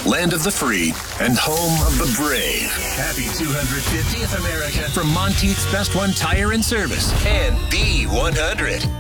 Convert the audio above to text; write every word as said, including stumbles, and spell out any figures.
land of the free, and home of the brave. Happy two hundred fiftieth, America. From Monteith's Best One Tire and Service And B one hundred.